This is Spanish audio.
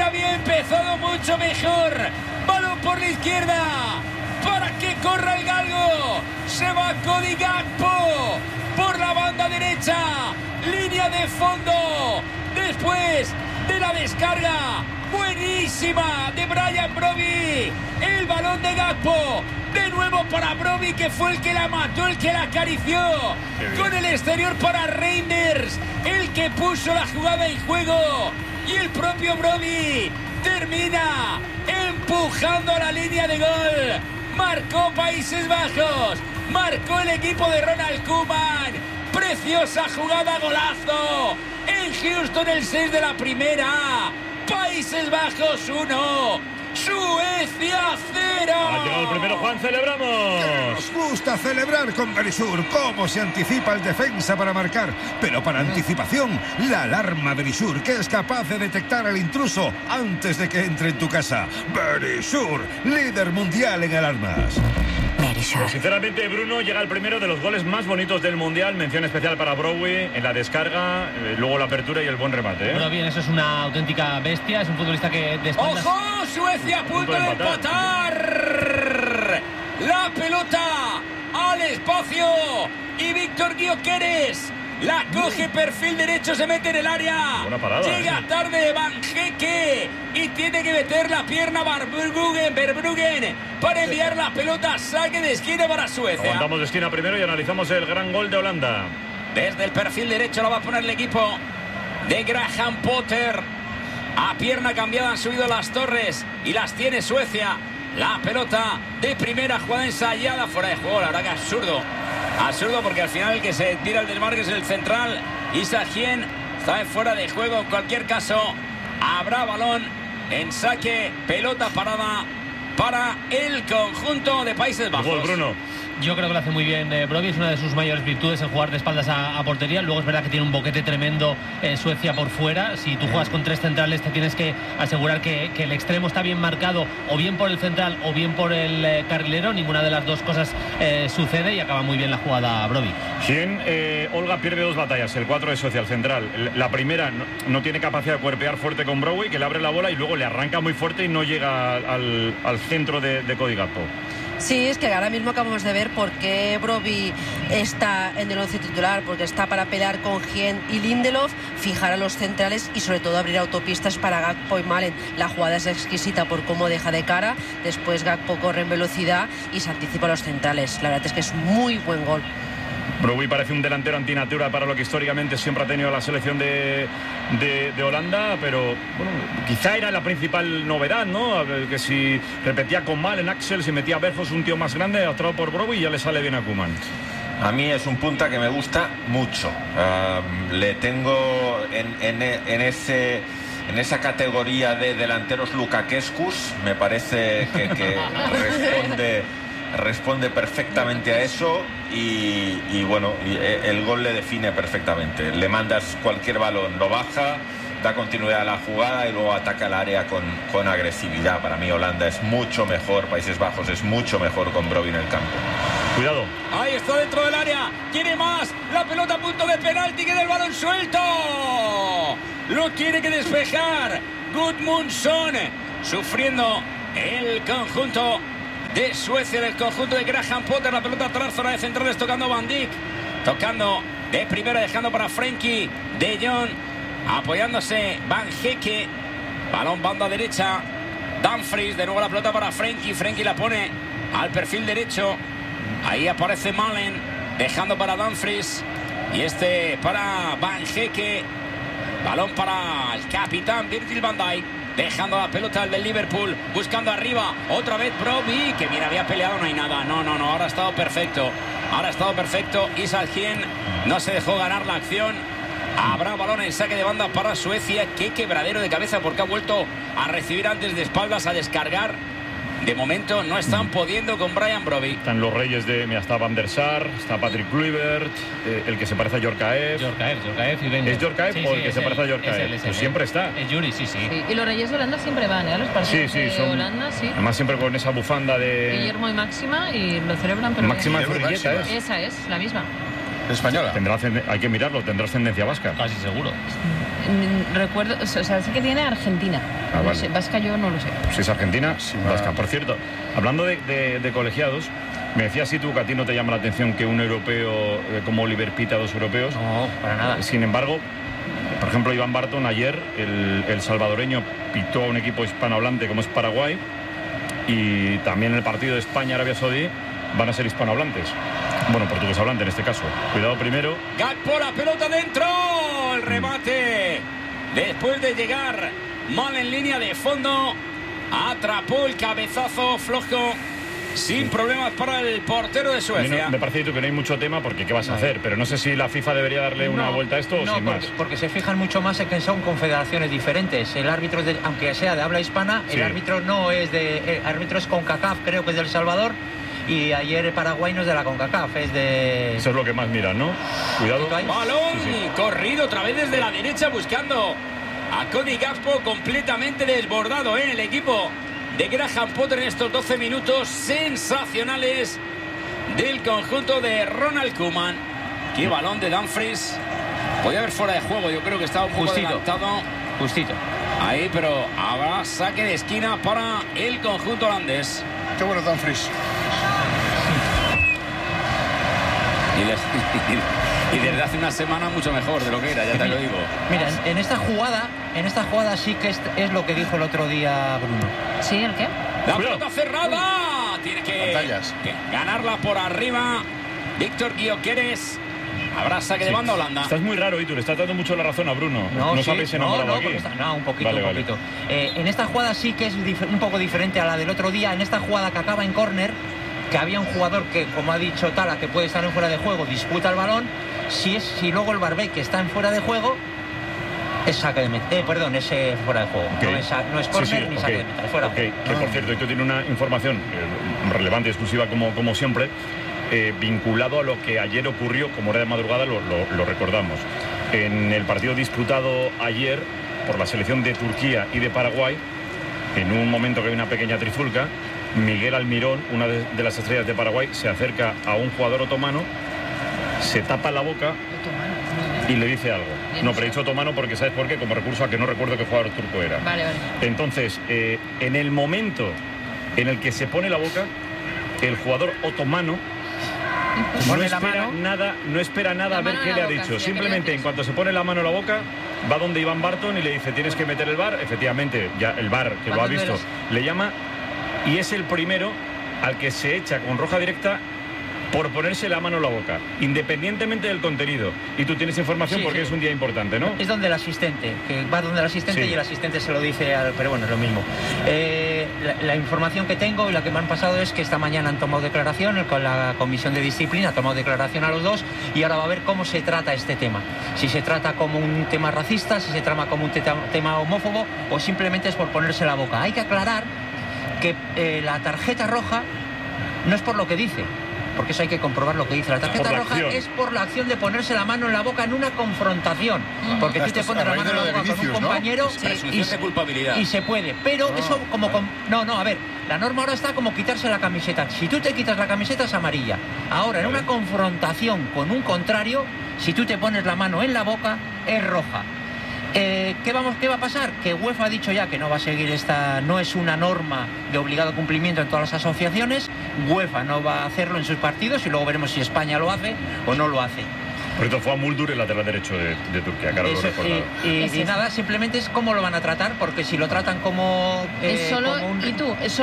había empezado mucho mejor. Balón por la izquierda para que corra el galgo. Se va Cody Gakpo por la banda derecha. Línea de fondo. Después de la descarga buenísima de Brian Brobbey. El balón de Gakpo. De nuevo para Brobbey, que fue el que la mató, el que la acarició. Con el exterior para Reinders, el que puso la jugada en juego. Y el propio Brobbey termina empujando a la línea de gol. Marcó Países Bajos. Marcó el equipo de Ronald Koeman. Preciosa jugada, golazo. En Houston, el 6 de la primera. Países Bajos 1. Suecia 0. Ha llegado el primero, Juan, celebramos. Que nos gusta celebrar con Verisur. Cómo se anticipa el defensa para marcar. Pero para anticipación, la alarma Verisur, que es capaz de detectar al intruso antes de que entre en tu casa. Verisur, líder mundial en alarmas. Pues sinceramente, Bruno, llega el primero de los goles más bonitos del Mundial. Mención especial para Brobbey en la descarga, luego la apertura y el buen remate, ¿eh? Pero bien, eso es una auténtica bestia. Es un futbolista que de espaldas... ¡Ojo! Suecia a punto de empatar. La pelota al espacio. Y Víctor Gyökeres la coge, perfil derecho, se mete en el área. Buena parada, llega tarde Van Hecke y tiene que meter la pierna Verbruggen para enviar la pelota a saque de esquina para Suecia. Aguantamos de esquina primero y analizamos el gran gol de Holanda. Desde el perfil derecho la va a poner el equipo de Graham Potter. A pierna cambiada han subido las torres y las tiene Suecia. La pelota de primera, jugada ensayada, fuera de juego. La verdad que absurdo. Absurdo, porque al final el que se tira el desmarque es el central. Isahien está fuera de juego. En cualquier caso, habrá balón en saque. Pelota parada para el conjunto de Países Bajos. Gol, Bruno. Yo creo que lo hace muy bien Brobbey, es una de sus mayores virtudes en jugar de espaldas a portería. Luego es verdad que tiene un boquete tremendo Suecia por fuera. Si tú juegas con tres centrales, te tienes que asegurar que el extremo está bien marcado, o bien por el central o bien por el carrilero. Ninguna de las dos cosas sucede y acaba muy bien la jugada Brobbey. Olga pierde dos batallas, el 4 de Suecia, el central. La primera no tiene capacidad de cuerpear fuerte con Brobbey, que le abre la bola y luego le arranca muy fuerte y no llega al centro de Cody Gakpo. Sí, es que ahora mismo acabamos de ver por qué Brobbey está en el 11 titular, porque está para pelear con Hien y Lindelof, fijar a los centrales y sobre todo abrir autopistas para Gakpo y Malen. La jugada es exquisita por cómo deja de cara, después Gakpo corre en velocidad y se anticipa a los centrales. La verdad es que es muy buen gol. Brobbey parece un delantero antinatura para lo que históricamente siempre ha tenido la selección de Holanda, pero bueno, quizá era la principal novedad, ¿no? Que si repetía con Malen, Axel, si metía a Berfos, un tío más grande, atrapado por Brobbey, y ya le sale bien a Koeman. A mí es un punta que me gusta mucho. Le tengo en esa categoría de delanteros Lukakuskis. Me parece que responde perfectamente a eso y bueno, el gol le define perfectamente. Le mandas cualquier balón, lo baja, da continuidad a la jugada y luego ataca el área con agresividad. Para mí Holanda es mucho mejor, Países Bajos es mucho mejor con Brobbey en el campo. Cuidado. Ahí está dentro del área. Quiere más. La pelota a punto de penalti. Queda el balón suelto. Lo tiene que despejar Gudmundsson. Sufriendo el conjunto de Suecia, del conjunto de Graham Potter. La pelota atrás, zona de centrales, tocando Van Dijk. Tocando de primera, dejando para Frenkie de Jong. Apoyándose Van Hecke. Balón banda derecha. Dumfries, de nuevo la pelota para Frenkie. Frenkie la pone al perfil derecho. Ahí aparece Malen, dejando para Dumfries. Y este para Van Hecke. Balón para el capitán Virgil van Dijk. Dejando la pelota al del Liverpool. Buscando arriba. Otra vez Brobbey. Que bien había peleado. No hay nada. No. Ahora ha estado perfecto. Isahien no se dejó ganar la acción. Habrá balón en saque de banda para Suecia. Qué quebradero de cabeza, porque ha vuelto a recibir antes de espaldas, a descargar. De momento no están pudiendo con Brian Brobbey. Están los reyes de... Mira, está Van der Sar, está Patrick Kluivert, el que se parece a Djorkaeff. Djorkaeff y Wenger. ¿Es Djorkaeff o el que se parece a Djorkaeff? Pues siempre está. Es Yuri, sí. Y los reyes de Holanda siempre van, a los partidos de Holanda, sí. Además siempre con esa bufanda de... Guillermo y Máxima, y lo celebran, pero... Máxima Zurrieta, Esa es, la misma. Española. Hay que mirarlo, tendrá ascendencia vasca. Casi seguro. Recuerdo, o sea, sí que tiene Argentina. Ah, No vale. sé, vasca yo no lo sé. Si es argentina, vasca. Por cierto, hablando de colegiados, me decías tú que a ti no te llama la atención que un europeo como Oliver pita a dos europeos. No, para nada. Sin embargo, por ejemplo, Iván Barton ayer, el salvadoreño, pitó a un equipo hispanohablante como es Paraguay, y también el partido de España-Arabia Saudí van a ser hispanohablantes. Bueno, portugués hablante en este caso. Cuidado primero. Gakpo, la pelota dentro. El remate. Después de llegar mal en línea de fondo, atrapó el cabezazo flojo. Sin problemas para el portero de Suecia. Me parece que no hay mucho tema porque ¿qué vas a hacer? Pero no sé si la FIFA debería darle una vuelta a esto o sin más. Porque se fijan mucho más en que son confederaciones diferentes. El árbitro, aunque sea de habla hispana, el árbitro no es el árbitro es CONCACAF, creo que es del Salvador. Y ayer el Paraguay no es de la CONCACAF, es de... Eso es lo que más miran, ¿no? Cuidado. Balón corrido otra vez desde la derecha buscando a Cody Gakpo, completamente desbordado el equipo de Graham Potter en estos 12 minutos sensacionales del conjunto de Ronald Koeman. Qué balón de Dumfries. Podía haber fuera de juego, yo creo que estaba un poco adelantado. Justito. Ahí, pero habrá saque de esquina para el conjunto holandés. Qué bueno Dumfries. Y desde hace una semana mucho mejor de lo que era, ya te lo digo. Mira, en esta jugada sí que es lo que dijo el otro día Bruno. ¿Sí? ¿El qué? La pelota cerrada. Tiene que ganarla por arriba Víctor Gyökeres. Habrá saque de banda Holanda. Estás muy raro, Itur, le estás dando mucho la razón a Bruno. No sabes enamorado aquí. Un poquito. En esta jugada sí que es un poco diferente a la del otro día. En esta jugada que acaba en córner, que había un jugador que, como ha dicho Tala, que puede estar en fuera de juego, disputa el balón. Si luego el Barbey, que está en fuera de juego, es saque de meta. Es fuera de juego. Okay. No es córner ni saque de meta, es fuera de juego. Que por cierto, esto tiene una información relevante y exclusiva como siempre, vinculado a lo que ayer ocurrió, como era de madrugada, lo recordamos. En el partido disputado ayer por la selección de Turquía y de Paraguay, en un momento que hay una pequeña trifulca, Miguel Almirón, una de las estrellas de Paraguay, se acerca a un jugador otomano, se tapa la boca y le dice algo. No, pero he dicho otomano porque ¿sabes por qué? Como recurso a que no recuerdo qué jugador turco era. Vale. Entonces, en el momento en el que se pone la boca, el jugador otomano no espera nada a ver qué le ha dicho. Simplemente en cuanto se pone la mano en la boca, va donde Iván Barton y le dice: tienes que meter el VAR. Efectivamente, ya el VAR, que lo ha visto, le llama y es el primero al que se echa con roja directa por ponerse la mano en la boca, independientemente del contenido. Y tú tienes información porque es un día importante, ¿no? Es donde el asistente, que va donde el asistente y el asistente se lo dice pero bueno, es lo mismo. La información que tengo y la que me han pasado es que esta mañana han tomado declaración, con la comisión de disciplina ha tomado declaración a los dos y ahora va a ver cómo se trata este tema. Si se trata como un tema racista, si se trata como un tema homófobo o simplemente es por ponerse la boca. Hay que aclarar que la tarjeta roja no es por lo que dice, porque eso hay que comprobar lo que dice. La tarjeta roja es por la acción de ponerse la mano en la boca en una confrontación. Porque tú te pones la mano en la boca con un compañero de culpabilidad. Y se puede. Pero eso como... a ver, la norma ahora está como quitarse la camiseta. Si tú te quitas la camiseta es amarilla. Ahora, en una confrontación con un contrario, si tú te pones la mano en la boca, es roja. ¿Qué va a pasar? Que UEFA ha dicho ya que no va a seguir no es una norma de obligado cumplimiento en todas las asociaciones. UEFA no va a hacerlo en sus partidos y luego veremos si España lo hace o no lo hace. Por eso fue a Muldur, el lateral derecho de Turquía, claro, lo he recordado. Y nada, simplemente es cómo lo van a tratar, porque si lo tratan como... es solo, como un... ¿Y tú?